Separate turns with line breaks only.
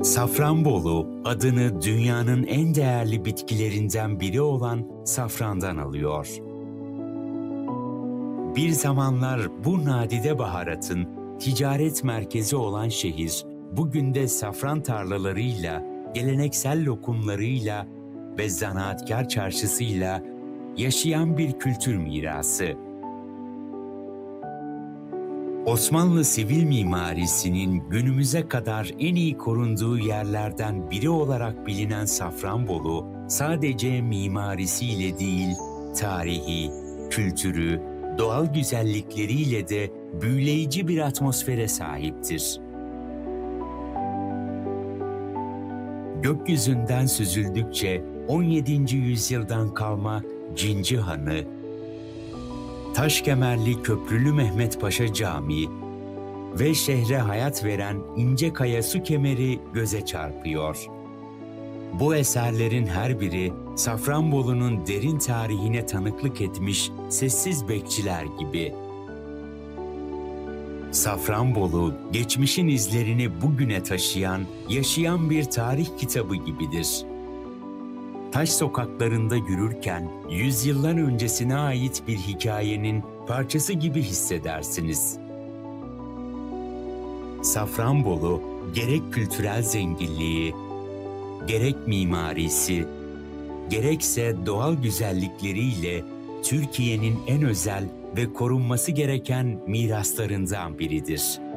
Safranbolu adını dünyanın en değerli bitkilerinden biri olan safrandan alıyor. Bir zamanlar bu nadide baharatın ticaret merkezi olan şehir, bugün de safran tarlalarıyla, geleneksel lokumlarıyla ve zanaatkar çarşısıyla yaşayan bir kültür mirası. Osmanlı sivil mimarisinin günümüze kadar en iyi korunduğu yerlerden biri olarak bilinen Safranbolu, sadece mimarisiyle değil, tarihi, kültürü, doğal güzellikleriyle de büyüleyici bir atmosfere sahiptir. Gökyüzünden süzüldükçe 17. yüzyıldan kalma Cinci Hanı, Taşkemerli Köprülü Mehmet Paşa Camii ve şehre hayat veren İncekaya Su Kemeri göze çarpıyor. Bu eserlerin her biri Safranbolu'nun derin tarihine tanıklık etmiş sessiz bekçiler gibi. Safranbolu, geçmişin izlerini bugüne taşıyan, yaşayan bir tarih kitabı gibidir. Taş sokaklarında yürürken yüzyıllar öncesine ait bir hikayenin parçası gibi hissedersiniz. Safranbolu, gerek kültürel zenginliği, gerek mimarisi, gerekse doğal güzellikleriyle Türkiye'nin en özel ve korunması gereken miraslarından biridir.